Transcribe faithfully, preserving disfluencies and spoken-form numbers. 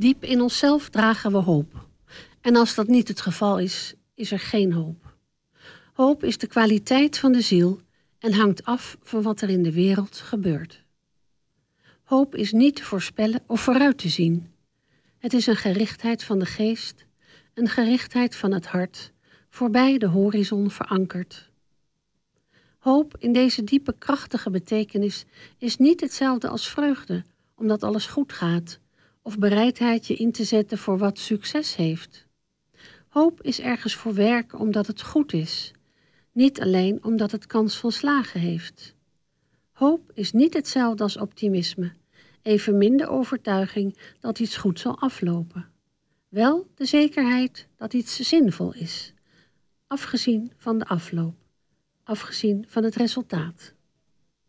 Diep in onszelf dragen we hoop. En als dat niet het geval is, is er geen hoop. Hoop is de kwaliteit van de ziel en hangt af van wat er in de wereld gebeurt. Hoop is niet te voorspellen of vooruit te zien. Het is een gerichtheid van de geest, een gerichtheid van het hart, voorbij de horizon verankerd. Hoop in deze diepe, krachtige betekenis is niet hetzelfde als vreugde, omdat alles goed gaat, of bereidheid je in te zetten voor wat succes heeft. Hoop is ergens voor werken omdat het goed is, niet alleen omdat het kans van slagen heeft. Hoop is niet hetzelfde als optimisme, evenmin de overtuiging dat iets goed zal aflopen. Wel de zekerheid dat iets zinvol is, afgezien van de afloop, afgezien van het resultaat.